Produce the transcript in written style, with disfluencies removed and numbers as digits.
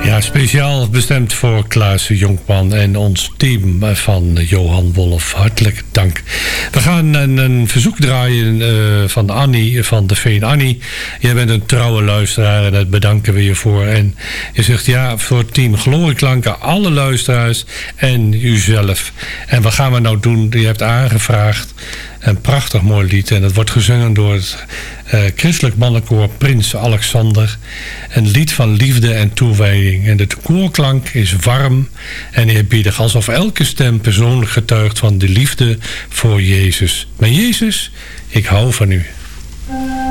Ja, speciaal bestemd voor Klaas Jonkman en ons team van Johan Wolf. Hartelijk dank. We gaan een verzoek draaien van Annie van de Veen. Annie, jij bent een trouwe luisteraar en daar bedanken we je voor. En je zegt ja, voor het team Glorieklanken, alle luisteraars en uzelf. En wat gaan we nou doen? Je hebt aangevraagd een prachtig mooi lied en dat wordt gezongen door het christelijk mannenkoor Prins Alexander. Een lied van liefde en toewijding. En de koorklank is warm en eerbiedig, alsof elke stem persoonlijk getuigt van de liefde voor Jezus. Maar Jezus, ik hou van u.